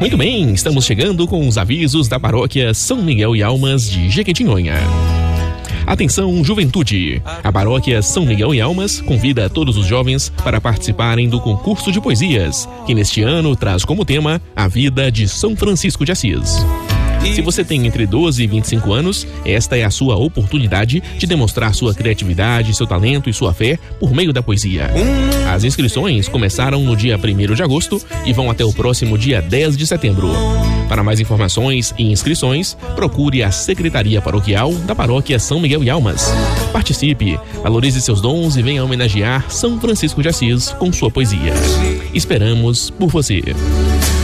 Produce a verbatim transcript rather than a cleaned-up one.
Muito bem, estamos chegando com os avisos da paróquia São Miguel e Almas de Jequitinhonha. Atenção, juventude! A paróquia São Miguel e Almas convida todos os jovens para participarem do concurso de poesias, que neste ano traz como tema a vida de São Francisco de Assis. Se você tem entre doze e vinte e cinco anos, esta é a sua oportunidade de demonstrar sua criatividade, seu talento e sua fé por meio da poesia. As inscrições começaram no dia primeiro de agosto e vão até o próximo dia dez de setembro. Para mais informações e inscrições, procure a Secretaria Paroquial da Paróquia São Miguel e Almas. Participe, valorize seus dons e venha homenagear São Francisco de Assis com sua poesia. Esperamos por você.